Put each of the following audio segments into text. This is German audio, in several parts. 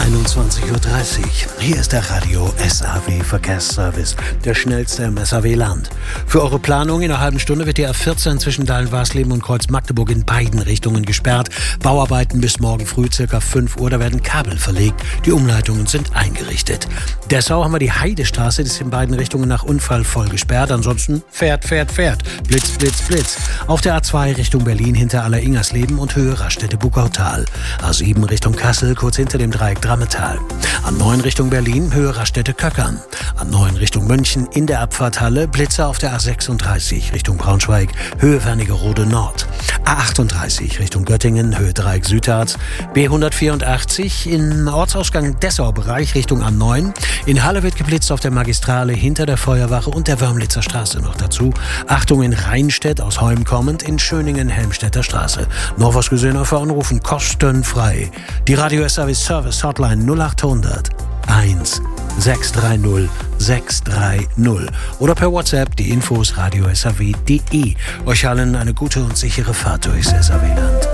21:30 Uhr. Hier ist der Radio SAW Verkehrsservice, der schnellste im SAW-Land. Für eure Planung in einer halben Stunde wird die A14 zwischen Dahlen-Warsleben und Kreuz-Magdeburg in beiden Richtungen gesperrt. Bauarbeiten bis morgen früh ca. 5 Uhr, da werden Kabel verlegt. Die Umleitungen sind eingerichtet. Dessau haben wir die Heidestraße, die ist in beiden Richtungen nach Unfall voll gesperrt. Ansonsten fährt. Blitz, Blitz, Blitz. Auf der A2 Richtung Berlin hinter Alleringersleben und Höhe Raststätte-Buckautal. A7 Richtung Kassel, kurz hinter dem Dreieck Drammetal. A9 Richtung Berlin, Höhe Raststätte-Köckern. A9 Richtung München in der Abfahrthalle, Blitzer auf der A36 Richtung Braunschweig, Höhe Wernigerode Nord. A38 Richtung Göttingen, Höhe Dreieck Südharz. B184 im Ortsausgang Dessau-Bereich Richtung A9. In Halle wird geblitzt auf der Magistrale hinter der Feuerwache und der Wörmlitzer Straße noch dazu. Achtung in Rheinstedt aus Holm kommend, in Schöningen Helmstedter Straße. Noch was gesehen, einfach anrufen, kostenfrei. Die Radio SAW Service Hotline 0800 1 630 630 oder per WhatsApp die Infos radio-saw.de. Euch allen eine gute und sichere Fahrt durchs SAW-Land.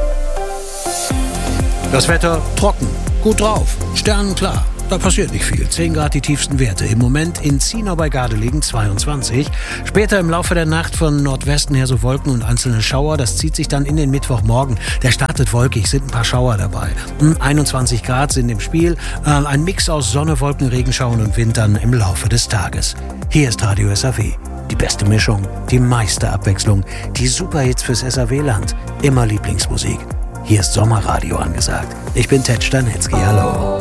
Das Wetter trocken, gut drauf, sternenklar. Da passiert nicht viel. 10 Grad die tiefsten Werte. Im Moment in Zienau bei Gardelegen 22. Später im Laufe der Nacht von Nordwesten her so Wolken und einzelne Schauer. Das zieht sich dann in den Mittwochmorgen. Der startet wolkig, sind ein paar Schauer dabei. 21 Grad sind im Spiel. Ein Mix aus Sonne, Wolken, Regenschauern und Wind dann im Laufe des Tages. Hier ist Radio SAW. Die beste Mischung, die meiste Abwechslung, die Superhits fürs SAW-Land. Immer Lieblingsmusik. Hier ist Sommerradio angesagt. Ich bin Ted Stanitzky. Hallo.